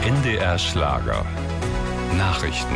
NDR Schlager. Nachrichten.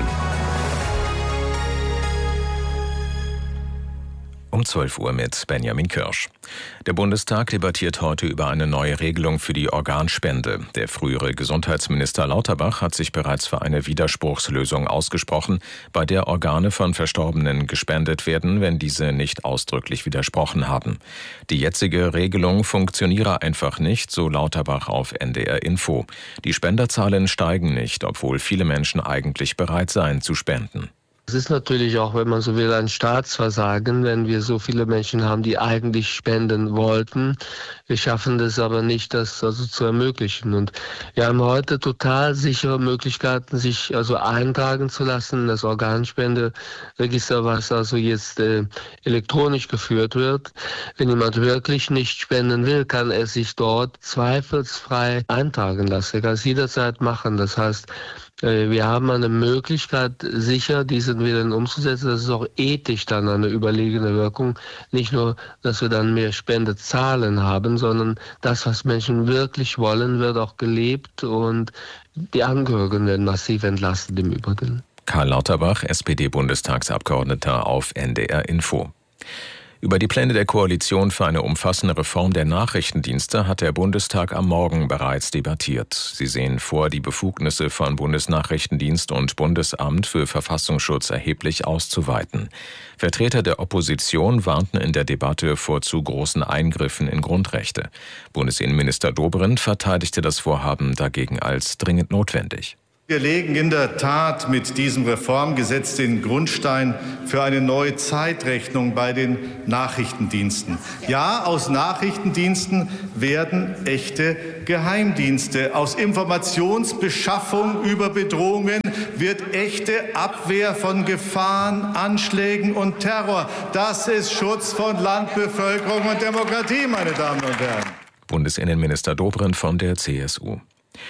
Um 12 Uhr mit Benjamin Kirsch. Der Bundestag debattiert heute über eine neue Regelung für die Organspende. Der frühere Gesundheitsminister Lauterbach hat sich bereits für eine Widerspruchslösung ausgesprochen, bei der Organe von Verstorbenen gespendet werden, wenn diese nicht ausdrücklich widersprochen haben. Die jetzige Regelung funktioniere einfach nicht, so Lauterbach auf NDR Info. Die Spenderzahlen steigen nicht, obwohl viele Menschen eigentlich bereit seien zu spenden. Es ist natürlich auch, wenn man so will, ein Staatsversagen, wenn wir so viele Menschen haben, die eigentlich spenden wollten. Wir schaffen das aber nicht, das also zu ermöglichen. Und wir haben heute total sichere Möglichkeiten, sich also eintragen zu lassen. Das Organspenderegister, was also jetzt elektronisch geführt wird. Wenn jemand wirklich nicht spenden will, kann er sich dort zweifelsfrei eintragen lassen. Er kann es jederzeit machen. Das heißt, wir haben eine Möglichkeit, sicher diesen Willen umzusetzen. Das ist auch ethisch dann eine überlegene Wirkung. Nicht nur, dass wir dann mehr Spendezahlen haben, sondern das, was Menschen wirklich wollen, wird auch gelebt und die Angehörigen werden massiv entlastet im Übrigen. Karl Lauterbach, SPD-Bundestagsabgeordneter auf NDR Info. Über die Pläne der Koalition für eine umfassende Reform der Nachrichtendienste hat der Bundestag am Morgen bereits debattiert. Sie sehen vor, die Befugnisse von Bundesnachrichtendienst und Bundesamt für Verfassungsschutz erheblich auszuweiten. Vertreter der Opposition warnten in der Debatte vor zu großen Eingriffen in Grundrechte. Bundesinnenminister Dobrindt verteidigte das Vorhaben dagegen als dringend notwendig. Wir legen in der Tat mit diesem Reformgesetz den Grundstein für eine neue Zeitrechnung bei den Nachrichtendiensten. Ja, aus Nachrichtendiensten werden echte Geheimdienste. Aus Informationsbeschaffung über Bedrohungen wird echte Abwehr von Gefahren, Anschlägen und Terror. Das ist Schutz von Land, Bevölkerung und Demokratie, meine Damen und Herren. Bundesinnenminister Dobrindt von der CSU.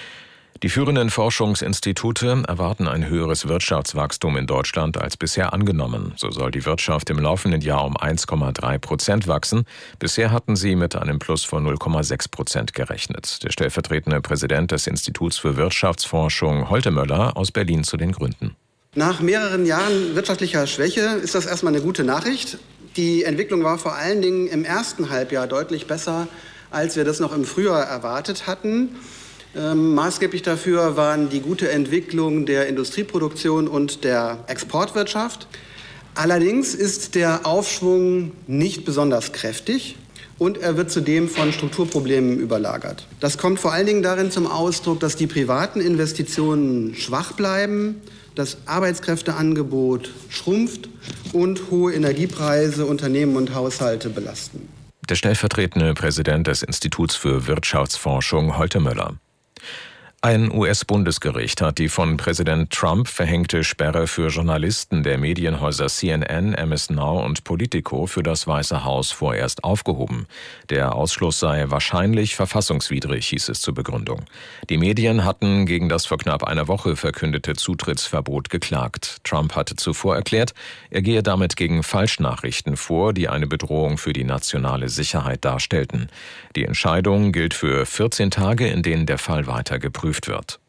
Die führenden Forschungsinstitute erwarten ein höheres Wirtschaftswachstum in Deutschland als bisher angenommen. So soll die Wirtschaft im laufenden Jahr um 1,3% wachsen. Bisher hatten sie mit einem Plus von 0,6% gerechnet. Der stellvertretende Präsident des Instituts für Wirtschaftsforschung, Holte Möller, aus Berlin zu den Gründen. Nach mehreren Jahren wirtschaftlicher Schwäche ist das erstmal eine gute Nachricht. Die Entwicklung war vor allen Dingen im ersten Halbjahr deutlich besser, als wir das noch im Frühjahr erwartet hatten. Maßgeblich dafür waren die gute Entwicklung der Industrieproduktion und der Exportwirtschaft. Allerdings ist der Aufschwung nicht besonders kräftig und er wird zudem von Strukturproblemen überlagert. Das kommt vor allen Dingen darin zum Ausdruck, dass die privaten Investitionen schwach bleiben, das Arbeitskräfteangebot schrumpft und hohe Energiepreise Unternehmen und Haushalte belasten. Der stellvertretende Präsident des Instituts für Wirtschaftsforschung, Holte Möller. Ein US-Bundesgericht hat die von Präsident Trump verhängte Sperre für Journalisten der Medienhäuser CNN, MS Now und Politico für das Weiße Haus vorerst aufgehoben. Der Ausschluss sei wahrscheinlich verfassungswidrig, hieß es zur Begründung. Die Medien hatten gegen das vor knapp einer Woche verkündete Zutrittsverbot geklagt. Trump hatte zuvor erklärt, er gehe damit gegen Falschnachrichten vor, die eine Bedrohung für die nationale Sicherheit darstellten. Die Entscheidung gilt für 14 Tage, in denen der Fall weiter geprüft wird.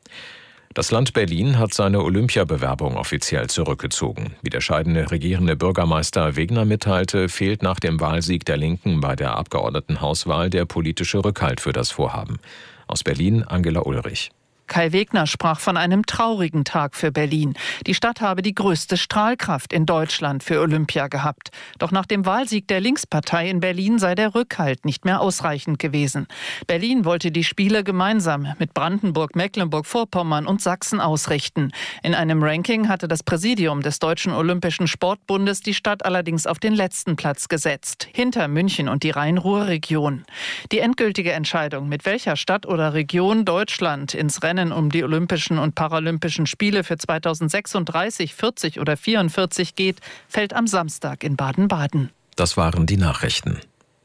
Das Land Berlin hat seine Olympiabewerbung offiziell zurückgezogen. Wie der scheidende regierende Bürgermeister Wegner mitteilte, fehlt nach dem Wahlsieg der Linken bei der Abgeordnetenhauswahl der politische Rückhalt für das Vorhaben. Aus Berlin Angela Ulrich. Kai Wegner sprach von einem traurigen Tag für Berlin. Die Stadt habe die größte Strahlkraft in Deutschland für Olympia gehabt. Doch nach dem Wahlsieg der Linkspartei in Berlin sei der Rückhalt nicht mehr ausreichend gewesen. Berlin wollte die Spiele gemeinsam mit Brandenburg, Mecklenburg-Vorpommern und Sachsen ausrichten. In einem Ranking hatte das Präsidium des Deutschen Olympischen Sportbundes die Stadt allerdings auf den letzten Platz gesetzt, hinter München und die Rhein-Ruhr-Region. Die endgültige Entscheidung, mit welcher Stadt oder Region Deutschland ins Rennen um die Olympischen und Paralympischen Spiele für 2036, 40 oder 44 geht, fällt am Samstag in Baden-Baden. Das waren die Nachrichten.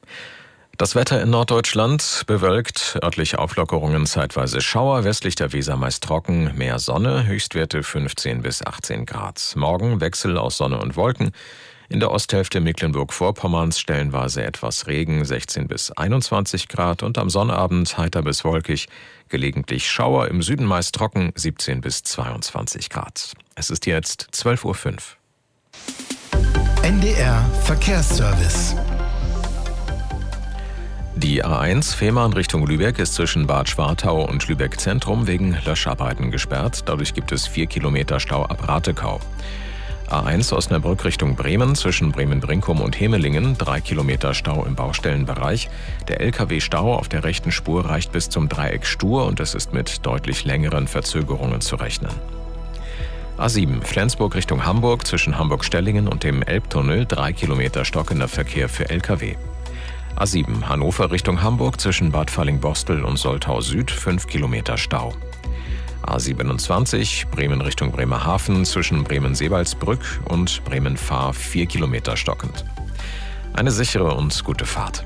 Das Wetter in Norddeutschland bewölkt, örtlich Auflockerungen, zeitweise Schauer, westlich der Weser meist trocken, mehr Sonne, Höchstwerte 15 bis 18 Grad. Morgen Wechsel aus Sonne und Wolken. In der Osthälfte Mecklenburg-Vorpommerns stellenweise etwas Regen, 16 bis 21 Grad und am Sonnabend heiter bis wolkig, gelegentlich Schauer, im Süden meist trocken, 17 bis 22 Grad. Es ist jetzt 12:05 Uhr. NDR Verkehrsservice. Die A1 Fehmarn Richtung Lübeck ist zwischen Bad Schwartau und Lübeck Zentrum wegen Löscharbeiten gesperrt. Dadurch gibt es 4 Kilometer Stau ab Ratekau. A1 Osnabrück Richtung Bremen zwischen Bremen-Brinkum und Hemelingen, 3 Kilometer Stau im Baustellenbereich. Der LKW-Stau auf der rechten Spur reicht bis zum Dreieck Stur und es ist mit deutlich längeren Verzögerungen zu rechnen. A7 Flensburg Richtung Hamburg zwischen Hamburg-Stellingen und dem Elbtunnel, 3 Kilometer stockender Verkehr für LKW. A7 Hannover Richtung Hamburg zwischen Bad Falling-Bostel und Soltau Süd, 5 Kilometer Stau. A27 Bremen Richtung Bremerhaven zwischen Bremen-Sebalsbrück und Bremen-Fahr, 4 Kilometer stockend. Eine sichere und gute Fahrt.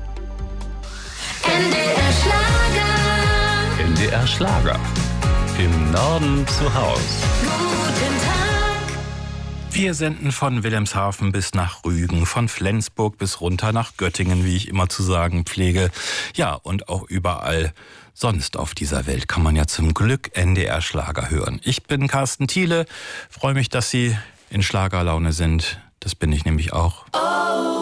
NDR Schlager. NDR Schlager. Im Norden zu Haus. Guten Tag. Wir senden von Wilhelmshaven bis nach Rügen, von Flensburg bis runter nach Göttingen, wie ich immer zu sagen pflege. Ja, und auch überall sonst auf dieser Welt kann man ja zum Glück NDR Schlager hören. Ich bin Carsten Thiele, freue mich, dass Sie in Schlagerlaune sind. Das bin ich nämlich auch.